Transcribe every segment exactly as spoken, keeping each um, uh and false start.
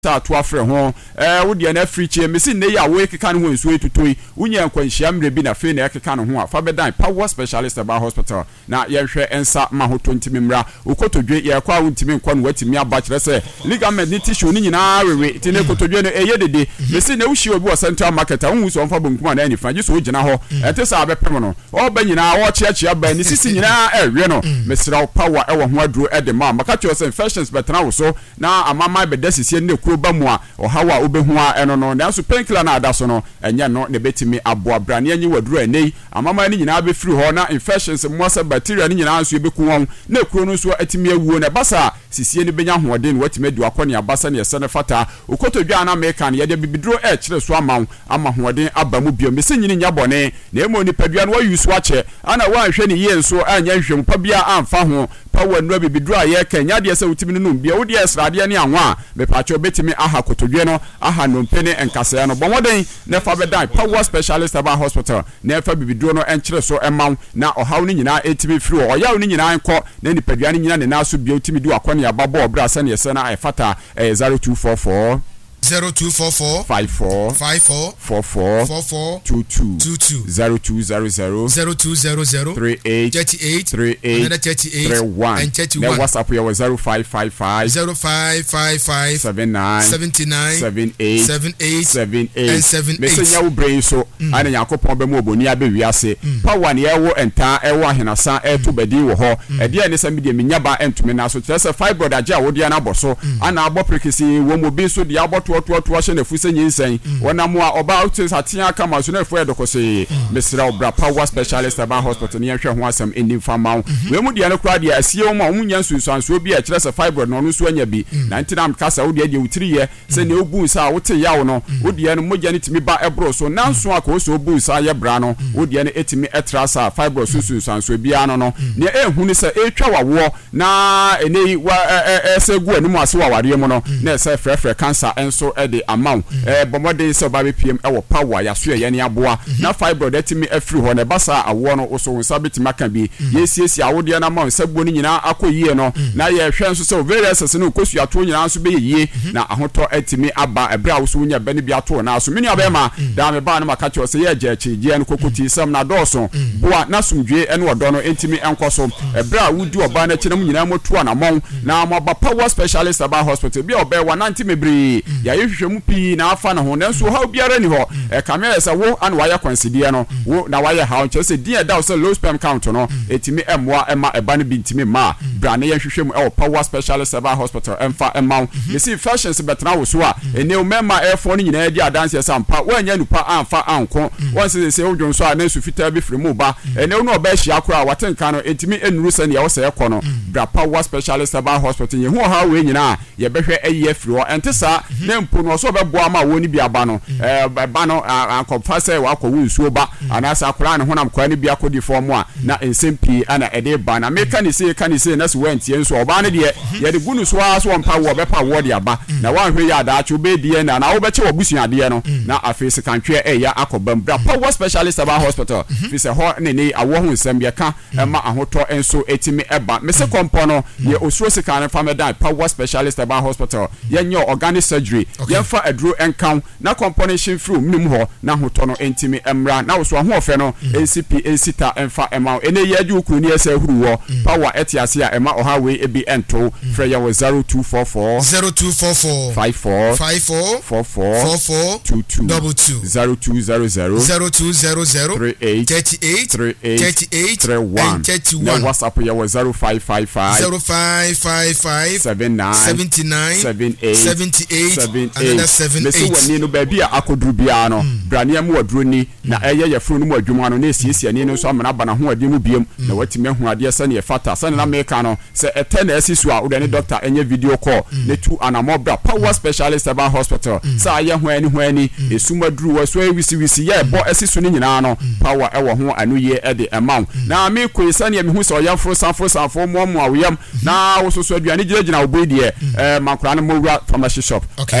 ta to afre ho eh wo de na free che mesi ne ya we keka no ho nsuo etutoi unya nkwanhia mre bi na fe na keka no ho a fa bedan power specialist aba hospital na ye hwe ensa ma ho twenty mimra ukotodwe ye kwa untimi nkwa no watimi aba kire se ligament ni tissue ni nyina wewe ti ne kotodwe no eye dede mesi ne wuhie obi wo central market a hu so mfa bonkuma na anifa ji so gina ho ete sa abepem no o ba nyina wo chiachia ba ni sisi nyina ewe no mesira power e wo ho aduro e de ma maka cho se infections betena wo so na amama be dasisi ne ba mu a ohawa obehu a eno no nanso painkiller na adaso no enye no ne betimi aboa brane anyi waduru anei amama ni nyina be free ho na infections mwasa bacteria ni nyina nso ebeku won na ekuro no so atimi awuo na basa sisie ni benya hoɔden watimi adu akɔne abasa ne yɛsɛ ne fata okotodwa na meka ne yɛde bibidro e kyerɛ so ama ama hoɔden aba mu bio mesi nyini nya bɔne na emo ni padua no wayu so akyɛ ana wanhwɛ ne yie nso anya hwem pa bia amfa ho power no bibidro a yɛ ka nya de sɛ utimi no bia wo de esrade ne anwa me pacho betimi aha kotodwe no aha no mpene enkase no bɔmɔden na fa bedan power specialist aba hospital na fa bibidro no enkyere so emaw na ohaw ni nyina etimi free oyaw ni nyina enko na nipadua ni nyina ne naso bia utimi du akɔne ababo obra sɛ ne yɛsɛ na efata zero two four four zero two four four five four five four four four four four two two two two zero two zero zero zero two zero zero three eight thirty eight three eight another thirty eight three one and thirty one. Now WhatsApp your zero five five five zero five five five seven nine seventy nine seven eight seven eight seven eight and seven eight. Mese nya wo brain so ana yakopon be mu oboni abe wiase power ne ewo enta ewo ahenasa e to bedi wo ho e de ne sam de menyaba entumi na so tese fibroid age a wo de na boso ana abo prekisi wo mo bi so de aboto to to hye na fuse nyinsan wona mo a oba outis atia kama so na fu edokose mesra obra power specialist aba hospital ne hwe ho asem enim fama we mu de ne kura de asie wo ma wo nya nsusuanso bi a kire se fibroid no no so anya bi ninety-nine kasa wo de de wutiri ye se ne obu nsa wo te yawo no wo de ne mogya ne timi ba ebro so nanso aka wo so obu nsa ye bra no wo de ne etimi etrasa fibroid susuanso bi ano no ne ehunu se etwa wawo na enei wa ese gu animu ase wa ware mu no na ese frefre cancer enso e de amount eh bomode se oba be pm e wo power ya so ye ne aboa na fibroid etimi afiri ho ne basa awo no so nsa betimi aka bi yesiesi awode na ma nsagbo ni nyina akoyie no na ye hwe nso se various se no kosu ato nyina nso be yie na ahoto etimi aba ebra wo so nya bani bi ato na so mini abema da me ba na maka che se ye je chi je no kokoti sam na doso boa na sumdwe ene odo no etimi enkoso ebra wudi oba na chinam nyina motu na mon na mo ba power specialist aba hospital bi oba one ninety mebri ya yehwehwe mu pi na afa na ho nanso ha biara ni ho e kamera se wo an waya consider no wo na waya ha che se dia da so low sperm count no etimi emwa ema eba no bi ntimi ma bra na yehwehwe mu e power specialist aba hospital emfa ema you see fashions betra wo so a ene o mema e fo no nyina di adanse sampa wanya nupa amfa anko won se se odwon so a na su fita bi firi mu ba ene no oba hia akora watenka no etimi enuru se ne ye wo se ekɔ no bra power specialist aba hospital ye hu ha we nyina ye behwe eye firi ho entesa na mpo no so beboa ma woni bi aba no eh ba no ankɔfa se wa akɔ nsuo ba anasa akora ne honam kwa ne bi akɔdi form a na ensempi ana ede ba na meka ne se ka ne se na so wantie nso oba ne de ye de gunu so a so mpa wo bepa wo de aba na wanhwe ya da acho be die na na wo beche wo busua de no na afese kantwe eya akɔbam bra power specialist aba hospital fi se ho ne ne awo ho nsɛm be ka ma ahotɔ enso etimi eba mese kompo no ye osuro sika ne fameda power specialist aba hospital ye nye organic surgery ye fa aduro enkan na component free minim ho na ahotɔ no entimi emra na wo so ho ofe no N C P ensita emfa ema ene ye adi ukuru ni ese huru wo power etiase a ema oha we ebi ento frɛ ye wo zero two four four zero two four four five four five four four four four four two two double two zero two zero zero zero two zero zero three eight thirty eight three eight thirty eight three one thirty na one WhatsApp ye wo zero five five five zero five five five seven nine seventy nine seven eight seventy eight another seven eight eight wani no ba bia akoduru bia no brania mu waduro ni na eye ye furu no mu adwuma no na esiesie ni no so amana bana ho ade mu biem na watime hu ade se ne ye fata se na meka no se ete na asisu a udani doctor enye video call ne tu anamobra power specialist aba hospital sa ye ho ani ho ani esumaduru wo so wisi wisi ye bo asisu ni nyina no power e wo ho anu ye e de amount na me koisa ne me hu so ya fro sanfo sanfo mo mo awiyam na wo so so aduane gina gina obedi e mankura no mo wura pharmacy shop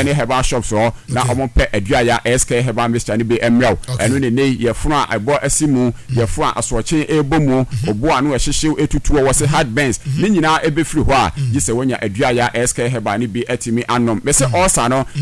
any herbal shops so na omo pe aduaya S K herbal mixture ni be emrew eno ne ne ye funu a ebo asimu ye fu a asoche ebomu obo anu ehyehyew etutu wo se hard bends ni nyina ebe free ho a gise wonya aduaya S K herbal ni bi etimi anom me se osa no